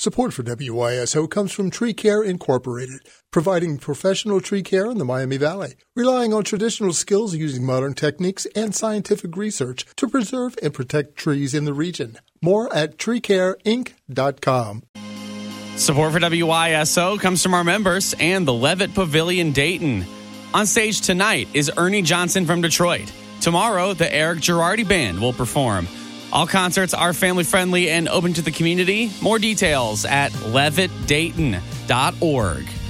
Support for WYSO comes from Tree Care Incorporated, providing professional tree care in the Miami Valley, relying on traditional skills using modern techniques and scientific research to preserve and protect trees in the region. More at treecareinc.com. Support for WYSO comes from our members and the Levitt Pavilion Dayton. On stage tonight is Ernie Johnson from Detroit. Tomorrow, the Eric Girardi Band will perform. All concerts are family-friendly and open to the community. More details at levittdayton.org.